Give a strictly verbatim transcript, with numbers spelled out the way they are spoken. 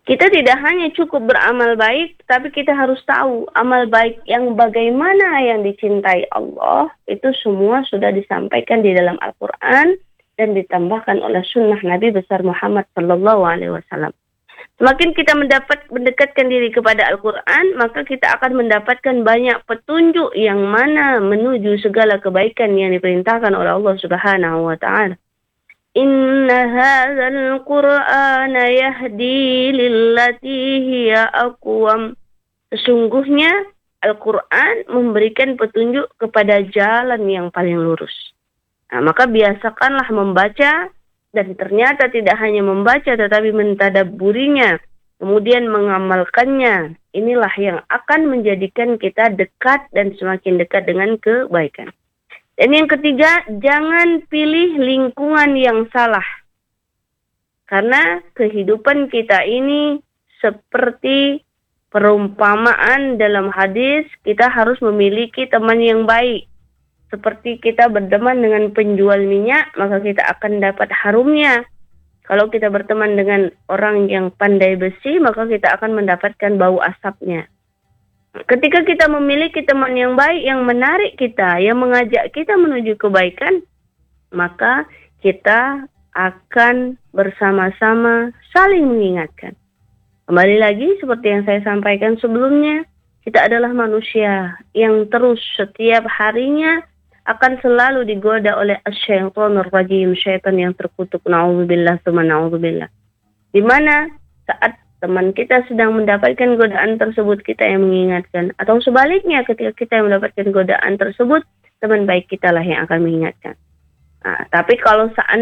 Kita tidak hanya cukup beramal baik, tapi kita harus tahu amal baik yang bagaimana yang dicintai Allah, itu semua sudah disampaikan di dalam Al-Quran dan ditambahkan oleh sunnah Nabi besar Muhammad Sallallahu Alaihi Wasallam. Semakin kita mendapat mendekatkan diri kepada Al-Quran, maka kita akan mendapatkan banyak petunjuk yang mana menuju segala kebaikan yang diperintahkan oleh Allah Subhanahu Wa Taala. Inna hadzal Qur'ana yahdi lillati hiya aqwam. Sesungguhnya Al-Quran memberikan petunjuk kepada jalan yang paling lurus. Nah, maka biasakanlah membaca, dan ternyata tidak hanya membaca tetapi mentadabburinya, kemudian mengamalkannya. Inilah yang akan menjadikan kita dekat dan semakin dekat dengan kebaikan. Dan yang ketiga, jangan pilih lingkungan yang salah. Karena kehidupan kita ini seperti perumpamaan dalam hadis, kita harus memiliki teman yang baik. Seperti kita berteman dengan penjual minyak, maka kita akan dapat harumnya. Kalau kita berteman dengan orang yang pandai besi, maka kita akan mendapatkan bau asapnya. Ketika kita memiliki teman yang baik, yang menarik kita, yang mengajak kita menuju kebaikan, maka kita akan bersama-sama saling mengingatkan. Kembali lagi, seperti yang saya sampaikan sebelumnya, kita adalah manusia yang terus setiap harinya akan selalu digoda oleh asyaitonur rajim, syaitan yang terkutuk, na'udzubillah, tsumma na'udzubillah. Di mana saat teman kita sedang mendapatkan godaan tersebut, kita yang mengingatkan. Atau sebaliknya, ketika kita yang mendapatkan godaan tersebut, teman baik kita lah yang akan mengingatkan. Nah, tapi kalau seandainya